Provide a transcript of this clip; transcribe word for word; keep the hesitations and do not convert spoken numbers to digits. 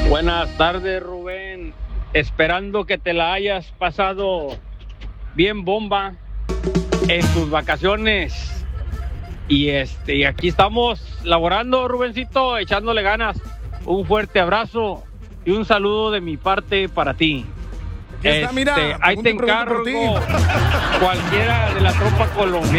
Buenas tardes, Rubén. Esperando que te la hayas pasado bien bomba en tus vacaciones. Y este, y aquí estamos laborando, Rubencito, echándole ganas. Un fuerte abrazo y un saludo de mi parte para ti. Está, Este, mira, ahí te encargo cualquiera de la tropa colombiana.